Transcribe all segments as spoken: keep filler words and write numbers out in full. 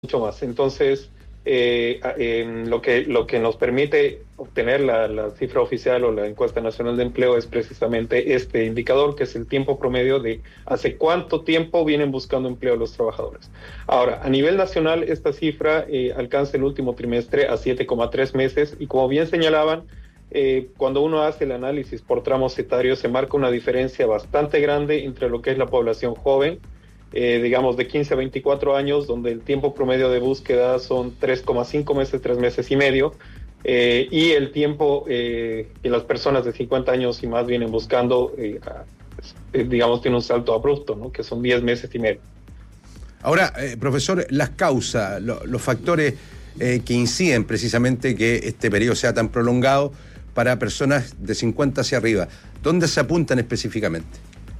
mucho más. Entonces, eh, eh, lo que, lo que nos permite obtener la, la cifra oficial o la encuesta nacional de empleo es precisamente este indicador, que es el tiempo promedio de hace cuánto tiempo vienen buscando empleo los trabajadores. Ahora, a nivel nacional, esta cifra eh, alcanza el último trimestre a siete coma tres meses y, como bien señalaban, eh, cuando uno hace el análisis por tramos etarios, se marca una diferencia bastante grande entre lo que es la población joven, Eh, digamos de quince a veinticuatro años, donde el tiempo promedio de búsqueda son tres coma cinco meses, tres meses y medio, eh, y el tiempo eh, que las personas de cincuenta años y más vienen buscando, eh, eh, digamos, tiene un salto abrupto, ¿no? Que son diez meses y medio. Ahora, eh, profesor, las causas, lo, los factores eh, que inciden precisamente que este periodo sea tan prolongado para personas de cincuenta hacia arriba, ¿dónde se apuntan específicamente?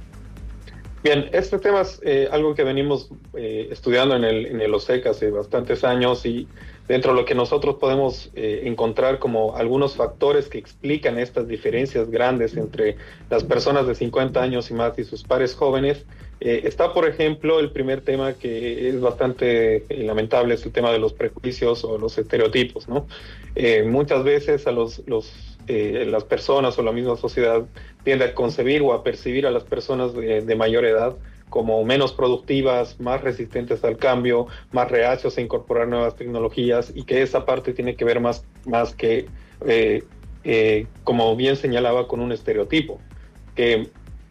Bien, este tema es eh, algo que venimos eh, estudiando en el, en el O S E C hace bastantes años, y dentro de lo que nosotros podemos eh, encontrar como algunos factores que explican estas diferencias grandes entre las personas de cincuenta años y más y sus pares jóvenes, eh, está, por ejemplo, el primer tema que es bastante eh, lamentable, es el tema de los prejuicios o los estereotipos, ¿no? Eh, muchas veces a los... los Eh, las personas o la misma sociedad tiende a concebir o a percibir a las personas de, de mayor edad como menos productivas, más resistentes al cambio, más reacios a incorporar nuevas tecnologías, y que esa parte tiene que ver más, más que, eh, eh, como bien señalaba, con un estereotipo. Que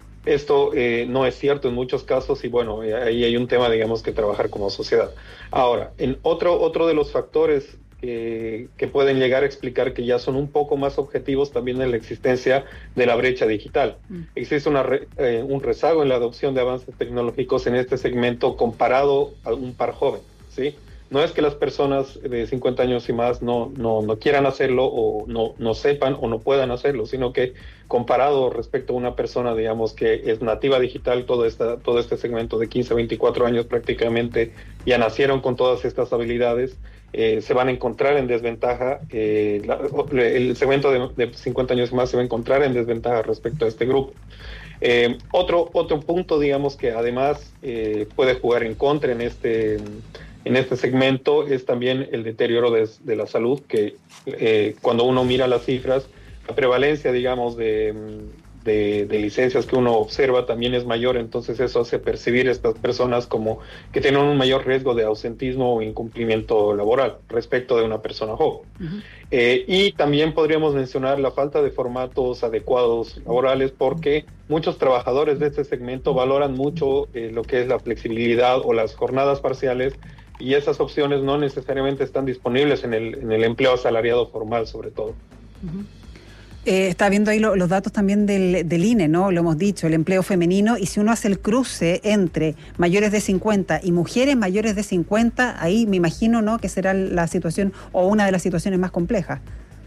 esto eh, no es cierto en muchos casos, y bueno, eh, ahí hay un tema, digamos, que trabajar como sociedad. Ahora, en otro, otro de los factores que, que pueden llegar a explicar que ya son un poco más objetivos también en la existencia de la brecha digital. Mm. Existe una re, eh, un rezago en la adopción de avances tecnológicos en este segmento comparado a un par joven, ¿sí? No es que las personas de cincuenta años y más no, no, no quieran hacerlo o no, no sepan o no puedan hacerlo, sino que comparado respecto a una persona, digamos, que es nativa digital, todo, esta, todo este segmento de quince a veinticuatro años prácticamente ya nacieron con todas estas habilidades, eh, se van a encontrar en desventaja, eh, la, el segmento de, de cincuenta años y más se va a encontrar en desventaja respecto a este grupo. Eh, otro, otro punto, digamos, que además eh, puede jugar en contra en este... en este segmento es también el deterioro de, de la salud, que eh, cuando uno mira las cifras, la prevalencia, digamos, de, de, de licencias que uno observa también es mayor, entonces eso hace percibir a estas personas como que tienen un mayor riesgo de ausentismo o incumplimiento laboral respecto de una persona joven. Uh-huh. Eh, y también podríamos mencionar la falta de formatos adecuados laborales, porque muchos trabajadores de este segmento valoran mucho eh, lo que es la flexibilidad o las jornadas parciales, y esas opciones no necesariamente están disponibles en el, en el empleo asalariado formal, sobre todo. Uh-huh. Eh, está viendo ahí lo, los datos también del, del I N E, ¿no? Lo hemos dicho, el empleo femenino, y si uno hace el cruce entre mayores de cincuenta y mujeres mayores de cincuenta, ahí me imagino, ¿no?, que será la situación o una de las situaciones más complejas.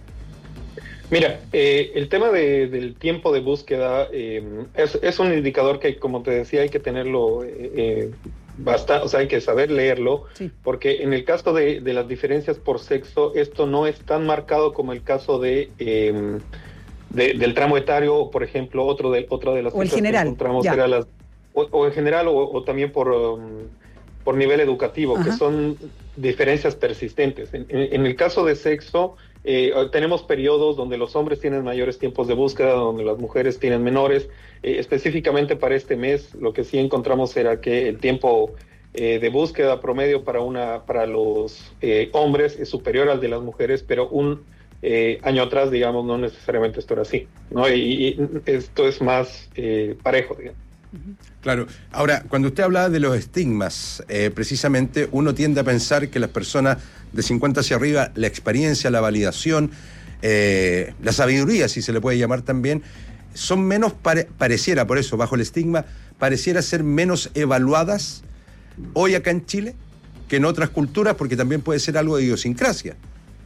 Mira, eh, el tema de, del tiempo de búsqueda eh, es, es un indicador que, como te decía, hay que tenerlo eh, eh, basta, o sea, hay que saber leerlo, sí. Porque en el caso de, de las diferencias por sexo, esto no es tan marcado como el caso de, eh, de del tramo etario, por ejemplo, otro de, otra de las o el general, que encontramos era las, o, o en general, o, o también por, um, por nivel educativo. Ajá. Que son diferencias persistentes. En, en, en el caso de sexo, eh, tenemos periodos donde los hombres tienen mayores tiempos de búsqueda, donde las mujeres tienen menores. Eh, específicamente para este mes, lo que sí encontramos era que el tiempo eh, de búsqueda promedio para una para los eh, hombres es superior al de las mujeres, pero un eh, año atrás, digamos, no necesariamente esto era así, ¿no? Y, y esto es más eh, parejo, digamos. Claro. Ahora, cuando usted hablaba de los estigmas, eh, precisamente uno tiende a pensar que las personas de cincuenta hacia arriba, la experiencia, la validación, eh, la sabiduría, si se le puede llamar también, son menos, pare- pareciera, por eso, bajo el estigma, pareciera ser menos evaluadas hoy acá en Chile que en otras culturas, porque también puede ser algo de idiosincrasia.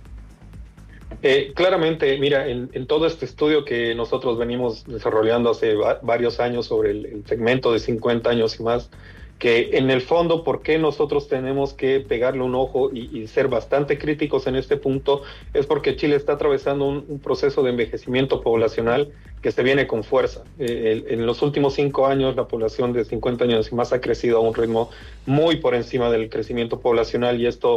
Eh, claramente, mira, en, en todo este estudio que nosotros venimos desarrollando hace va- varios años sobre el, el segmento de cincuenta años y más, que en el fondo, ¿por qué nosotros tenemos que pegarle un ojo y, y ser bastante críticos en este punto? Es porque Chile está atravesando un, un proceso de envejecimiento poblacional que se viene con fuerza. Eh, el, en los últimos cinco años, la población de cincuenta años y más ha crecido a un ritmo muy por encima del crecimiento poblacional, y esto